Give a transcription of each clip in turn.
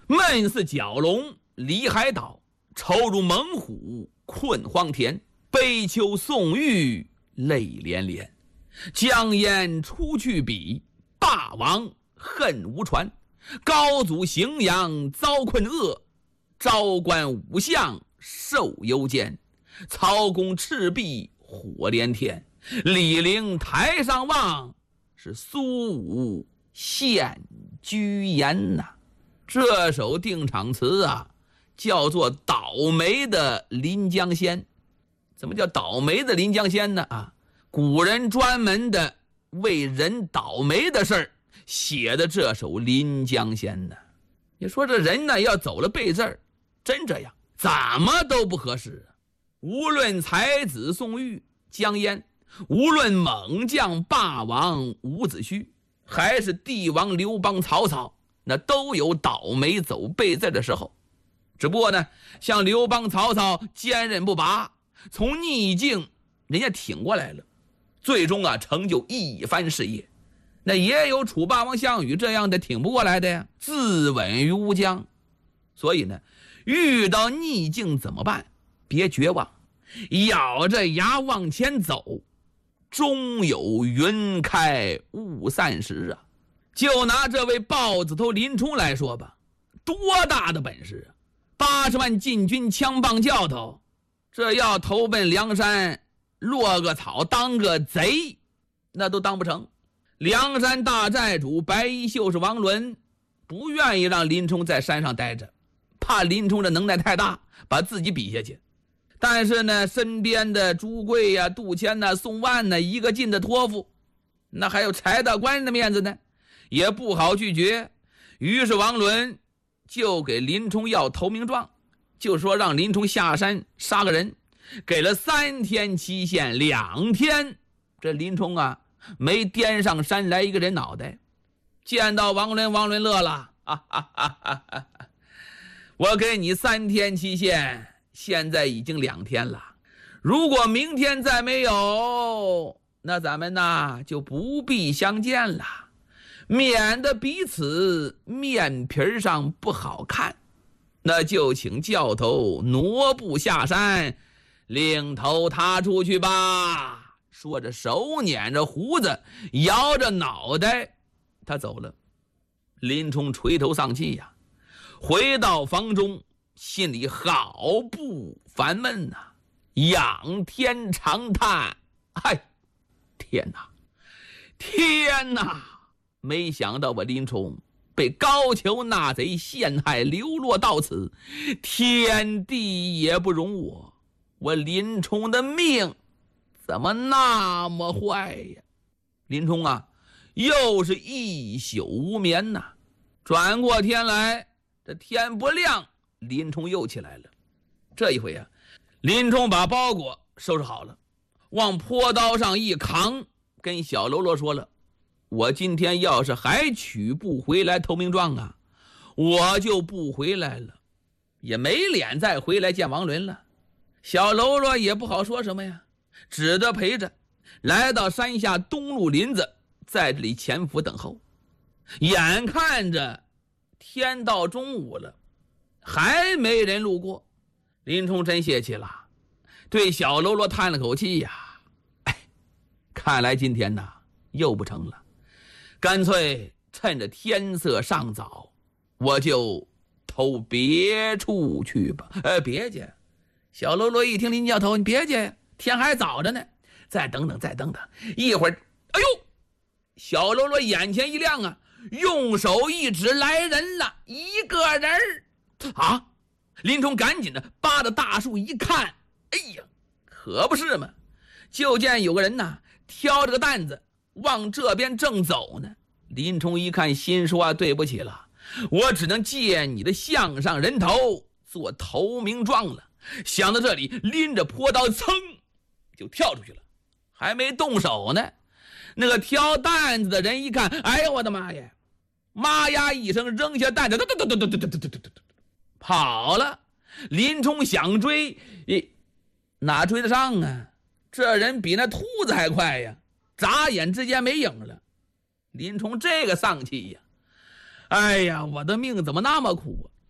闷似蛟龙离海岛，愁如猛虎困荒田。悲秋送玉泪连连，江淹出去比，霸王恨无传。高祖荥阳遭困厄，昭关武相受忧艰。曹公赤壁火连天，李陵台上望，是苏武献居延呐。这首定场词啊，叫做倒霉的临江仙。怎么叫倒霉的临江仙呢？古人专门的为人倒霉的事儿写的这首临江仙呢。你说这人呢要走了背字儿，真这样怎么都不合适。无论才子宋玉江淹，无论猛将霸王伍子胥，还是帝王刘邦曹操，那都有倒霉走背字的时候。只不过呢，像刘邦曹操坚韧不拔，从逆境人家挺过来了，最终成就一番事业。那也有楚霸王项羽这样的挺不过来的呀，自刎于乌江。所以呢，遇到逆境怎么办？别绝望，咬着牙往前走，终有云开雾散时啊。就拿这位豹子头林冲来说吧，多大的本事80万禁军枪棒教头，这要投奔梁山落个草当个贼，那都当不成。梁山大寨主白衣秀士王伦不愿意让林冲在山上待着，怕林冲的能耐太大，把自己比下去。但是呢，身边的朱贵呀、杜迁呐、宋万呐，一个劲的托付，那还有柴大官的面子呢，也不好拒绝。于是王伦就给林冲要投名状，就说让林冲下山杀个人，给了3天期限，2天这林冲没颠上山来一个人脑袋。见到王伦，王伦乐了，我给你3天期限，现在已经2天了，如果明天再没有，那咱们就不必相见了，免得彼此面皮上不好看。那就请教头挪步下山，领头踏出去吧。说着手捻着胡子，摇着脑袋，他走了。林冲垂头丧气呀，回到房中，心里好不烦闷呐，仰天长叹：天哪，天哪！没想到我林冲被高俅那贼陷害，流落到此，天地也不容我。我林冲的命怎么那么坏呀？林冲又是一宿无眠呐。转过天来，这天不亮，林冲又起来了。这一回林冲把包裹收拾好了，往坡刀上一扛，跟小喽啰说了：我今天要是还取不回来投名状我就不回来了，也没脸再回来见王伦了。小喽啰也不好说什么呀，只得陪着来到山下东路林子，在这里潜伏等候。眼看着天到中午了，还没人路过，林冲真泄气了，对小喽啰叹了口气呀，看来今天又不成了，干脆趁着天色尚早，我就投别处去吧。别介。小喽啰一听林教头，你别介，天还早着呢，再等等，再等等一会儿。小喽啰眼前一亮用手一指，来人了，一个人林冲赶紧的扒着大树一看，可不是嘛，就见有个人挑着个担子往这边正走呢。林冲一看，心说对不起了，我只能借你的项上人头做投名状了。想到这里，拎着坡刀噌就跳出去了，还没动手呢，那个挑担子的人一看，我的妈呀，妈呀一声扔下担子，跑了。林冲想追，哪追得上这人比那兔子还快呀，眨眼之间没影了。林冲这个丧气呀，我的命怎么那么苦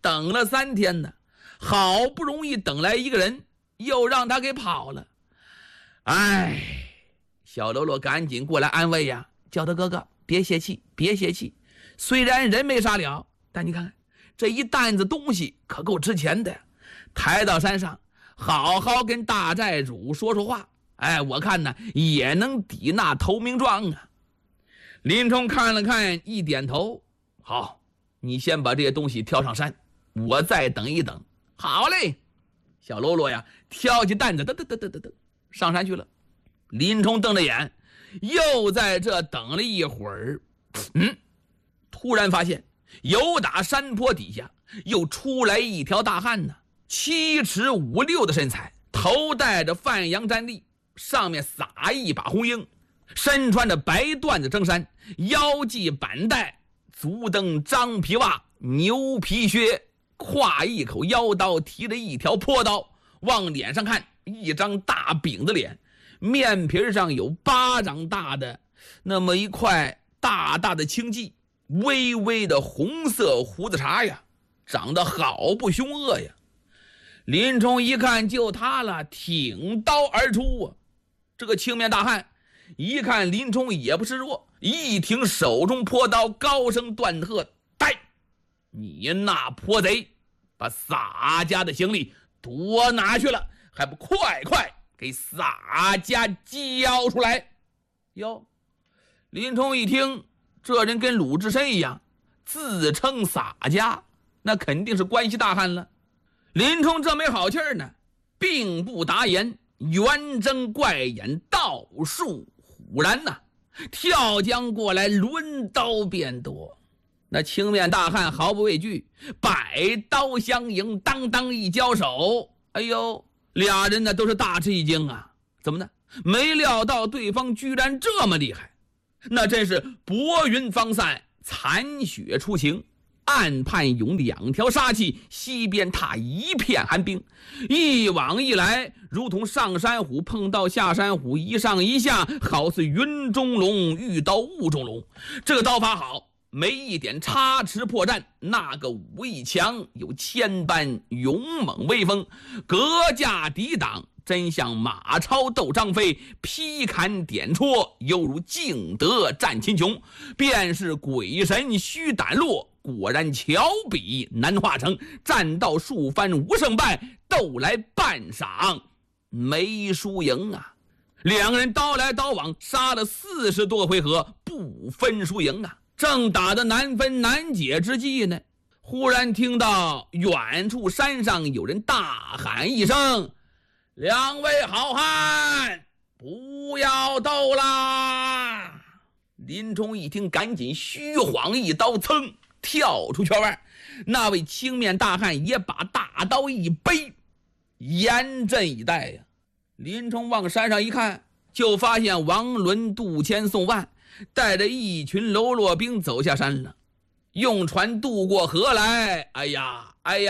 等了3天呢，好不容易等来一个人，又让他给跑了。哎，小喽啰赶紧过来安慰呀，叫他哥哥别泄气，别泄气。虽然人没杀了，但你看看这一担子东西可够值钱的，抬到山上，好好跟大寨主说说话。哎，我看呢也能抵那投名状啊。林冲看了看，一点头，好，你先把这些东西挑上山，我再等一等。好嘞，小喽啰呀，挑起担子，噔，上山去了。林冲瞪着眼，又在这等了一会儿，突然发现由打山坡底下又出来一条大汉呢，7尺5六的身材，头戴着范阳毡笠，上面撒一把红缨，身穿着白缎子征衫，腰系板带，足蹬张皮袜，牛皮靴，挎一口腰刀，提着一条破刀，往脸上看，一张大饼的脸，面皮上有巴掌大的那么一块大大的青迹，微微的红色胡子茬呀，长得好不凶恶呀。林冲一看就他了，挺刀而出啊。这个青面大汉一看林冲也不示弱，一挺手中破刀，高声断喝：呆，你那泼贼，把洒家的行李多拿去了，还不快快给洒家交出来。哟，林冲一听这人跟鲁智深一样，自称洒家，那肯定是关系大汉了。林冲这没好气儿呢，并不答言，圆睁怪眼，道术虎然呐，跳江过来，抡刀便夺。那青面大汉毫不畏惧，摆刀相迎，当当一交手，哎呦，俩人呢都是大吃一惊啊！怎么呢？没料到对方居然这么厉害，那真是薄云方散，残雪出晴。岸畔涌2条杀气，西边踏一片寒冰，一往一来，如同上山虎碰到下山虎，一上一下，好似云中龙遇到雾中龙。这个刀法好，没一点差池破绽，那个武艺强，有千般勇猛威风，格架抵挡，真像马超斗张飞，劈砍点戳，犹如敬德战秦琼。便是鬼神须胆落，果然巧比难化成。战到数番无胜败，斗来半晌没输赢啊！两个人刀来刀往，杀了40多个回合，不分输赢啊！正打得难分难解之际呢，忽然听到远处山上有人大喊一声：两位好汉，不要斗啦！林冲一听，赶紧虚晃一刀，噌跳出圈外。那位青面大汉也把大刀一背，严阵以待呀。林冲往山上一看，就发现王伦、杜迁、宋万带着一群喽啰兵走下山了，用船渡过河来。哎呀，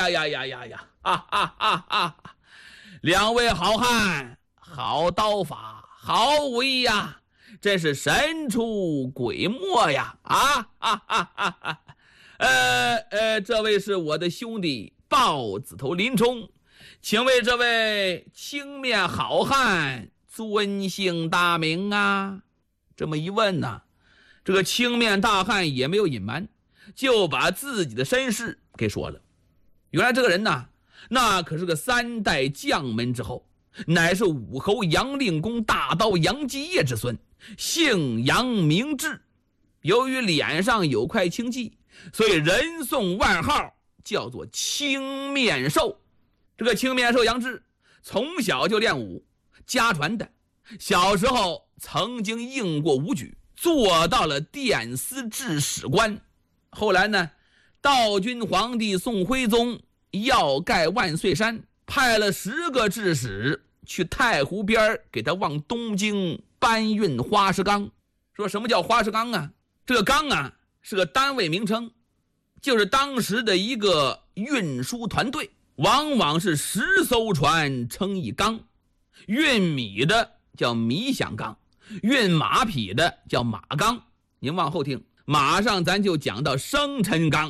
两位好汉，好刀法，好武艺呀，真是神出鬼没呀！这位是我的兄弟豹子头林冲，请问这位青面好汉尊姓大名啊？这么一问呢，这个青面大汉也没有隐瞒，就把自己的身世给说了。原来这个人呢，那可是个3代将门之后，乃是武侯杨令公大刀杨继业之孙，姓杨名志。由于脸上有块青迹，所以人送外号叫做青面兽。这个青面兽杨志从小就练武，家传的，小时候曾经应过武举，做到了殿司制史官。后来呢，道君皇帝宋徽宗要盖万岁山，派了10个制使去太湖边给他往东京搬运花石纲。说什么叫花石纲啊？这个纲啊是个单位名称，就是当时的一个运输团队，往往是10艘船撑一纲，运米的叫米响纲，运马匹的叫马纲。您往后听，马上咱就讲到生辰纲，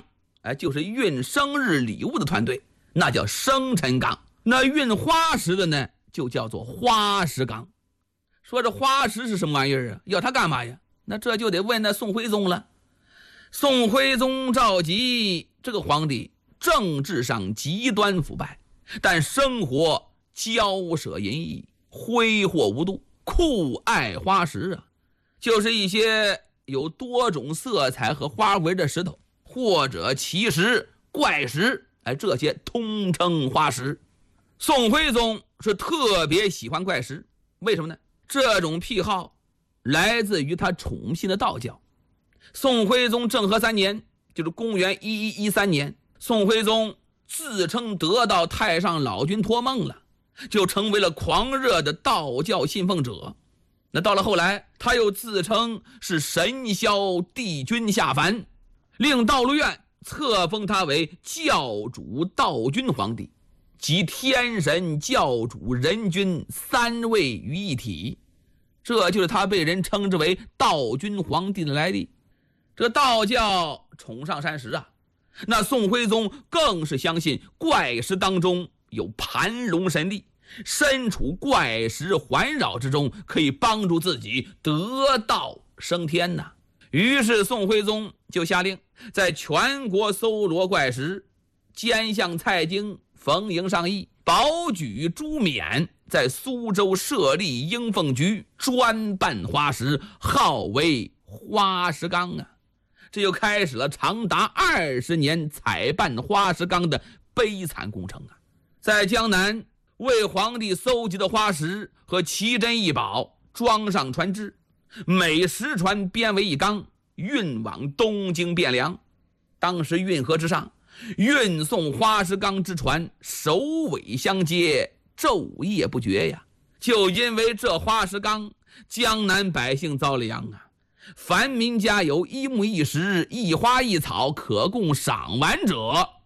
就是运生日礼物的团队，那叫生辰纲。那运花石的呢，就叫做花石纲。说这花石是什么玩意儿啊？要它干嘛呀？那这就得问那宋徽宗了。宋徽宗赵佶这个皇帝，政治上极端腐败，但生活骄奢淫逸，挥霍无度，酷爱花石啊，就是一些有多种色彩和花纹的石头，或者奇石、怪石，这些通称花石。宋徽宗是特别喜欢怪石，为什么呢？这种癖好来自于他宠信的道教。宋徽宗政和3年，就是公元1113年，宋徽宗自称得到太上老君托梦了，就成为了狂热的道教信奉者。那到了后来，他又自称是神霄帝君下凡，令道路院册封他为教主道君皇帝，即天神教主人君3位于一体。这就是他被人称之为道君皇帝的来历。这道教崇尚山石啊，那宋徽宗更是相信怪石当中有盘龙神力，身处怪石环绕之中，可以帮助自己得道升天呐。于是宋徽宗就下令在全国搜罗怪石，监相蔡京逢迎上议，保举朱冕在苏州设立应凤局，专办花石，号为花石纲啊。这就开始了长达20年采办花石纲的悲惨工程啊！在江南为皇帝搜集的花石和奇珍异宝装上船只，每10船编为一纲，运往东京汴梁。当时运河之上，运送花石纲之船首尾相接，昼夜不绝呀。就因为这花石纲，江南百姓遭了殃啊！凡民家有一木一石、一花一草可供赏玩者，